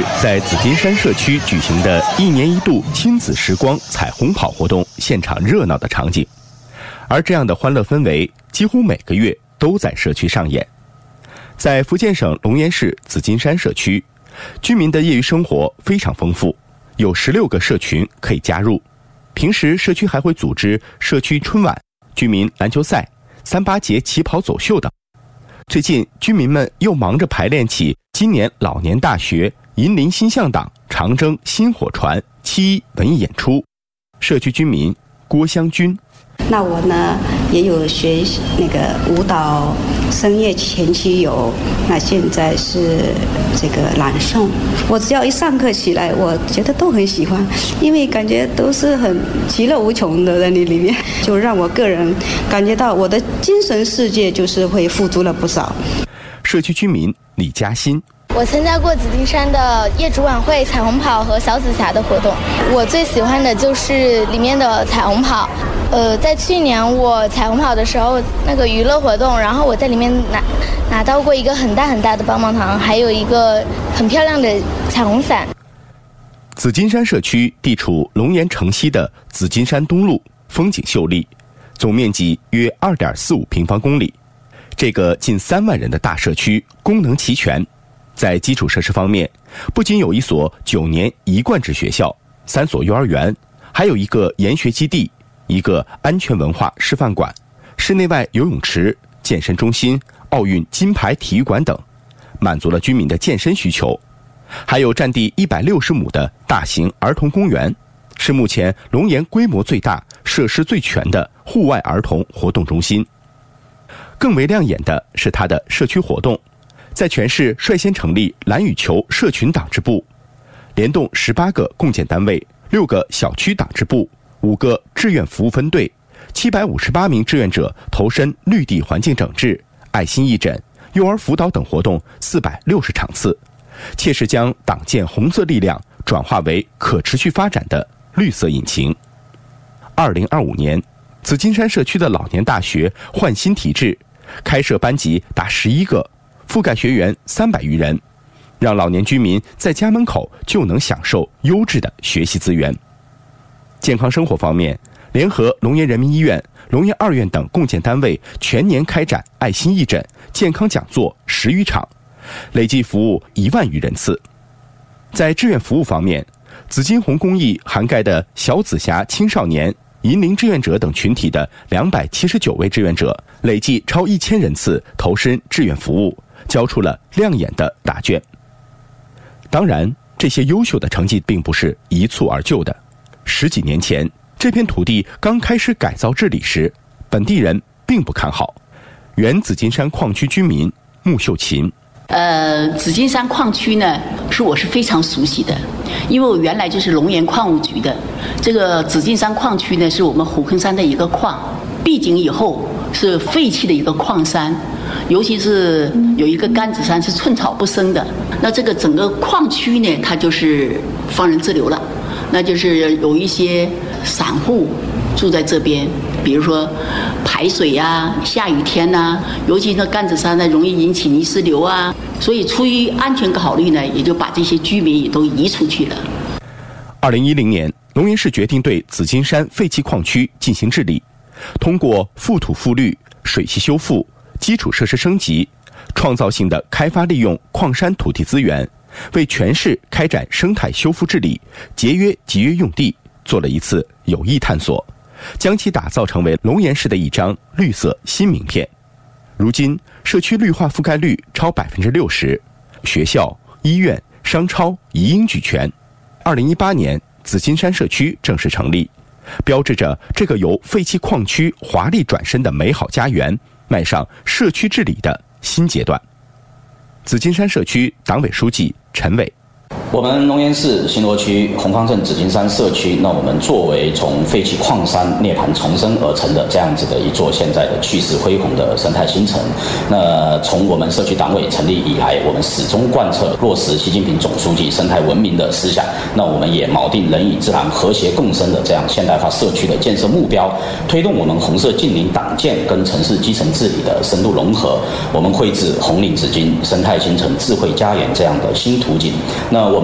是在紫金山社区举行的一年一度亲子时光彩虹跑活动现场热闹的场景，而这样的欢乐氛围几乎每个月都在社区上演。在福建省龙岩市紫金山社区，居民的业余生活非常丰富，有16个社群可以加入。平时社区还会组织社区春晚、居民篮球赛、3·8节旗袍走秀等。最近居民们又忙着排练起今年老年大学银林新向党长征新火传7·1文艺演出。社区居民郭香军： 那我呢也有学那个舞蹈，深夜前期有，那现在是这个朗诵。我只要一上课起来，我觉得都很喜欢，因为感觉都是很其乐无穷的在那里面，就让我个人感觉到我的精神世界就是会富足了不少。 社区居民李嘉欣： 我参加过紫金山的业主晚会、彩虹跑和小紫霞的活动，我最喜欢的就是里面的彩虹跑。在去年我彩虹跑的时候，那个娱乐活动，然后我在里面拿到过一个很大很大的棒棒糖，还有一个很漂亮的彩虹伞。 紫金山社区地处龙岩城西的紫金山东路，风景秀丽，总面积约2.45平方公里。这个近3万人的大社区功能齐全。在基础设施方面，不仅有一所9年一贯制学校、3所幼儿园，还有一个研学基地、一个安全文化示范馆、室内外游泳池、健身中心、奥运金牌体育馆等，满足了居民的健身需求。还有占地160亩的大型儿童公园，是目前龙岩规模最大、设施最全的户外儿童活动中心。更为亮眼的是它的社区活动，在全市率先成立蓝羽球社群党支部，联动18个共建单位、6个小区党支部、5个志愿服务分队，758名志愿者投身绿地环境整治、爱心义诊、幼儿辅导等活动460场次，切实将党建红色力量转化为可持续发展的绿色引擎。2025年，紫金山社区的老年大学换新体制，开设班级达11个，覆盖学员300余人，让老年居民在家门口就能享受优质的学习资源。健康生活方面，联合龙岩人民医院、龙岩2院等共建单位全年开展爱心义诊、健康讲座10余场，累计服务1万余人次。在志愿服务方面，紫金红公益涵盖的小紫霞青少年、银龄志愿者等群体的279位志愿者，累计超1000人次投身志愿服务，交出了亮眼的答卷。当然，这些优秀的成绩并不是一蹴而就的。10几年前，这片土地刚开始改造治理时，本地人并不看好。原紫金山矿区居民穆秀琴： 紫金山矿区呢，我是非常熟悉的，因为我原来就是龙岩矿务局的。这个紫金山矿区呢，是我们虎坑山的一个矿，闭井以后是废弃的一个矿山，尤其是有一个甘子山是寸草不生的。那这个整个矿区呢，它就是放任自流了，那就是有一些散户住在这边，比如说排水啊，下雨天呐，尤其那甘子山呢容易引起泥石流啊，所以出于安全考虑呢，也就把这些居民也都移出去了。 2010年，龙岩市决定对紫金山废弃矿区进行治理，通过复土复绿、水系修复、基础设施升级，创造性的开发利用矿山土地资源，为全市开展生态修复治理、节约集约用地做了一次有益探索，将其打造成为龙岩市的一张绿色新名片。如今，社区绿化覆盖率超60%，学校、医院、商超一应俱全。2018年，紫金山社区正式成立，标志着这个由废弃矿区华丽转身的美好家园迈上社区治理的新阶段。紫金山社区党委书记陈伟： 我们龙岩市新罗区红方镇紫金山社区，那我们作为从废弃矿山涅槃重生而成的这样子的一座现在的气势恢宏的生态新城，那从我们社区党委成立以来，我们始终贯彻落实习近平总书记生态文明的思想，那我们也锚定人与自然和谐共生的这样现代化社区的建设目标，推动我们红色近邻党建跟城市基层治理的深度融合，我们绘制红岭紫金生态新城智慧家园这样的新图景。那我们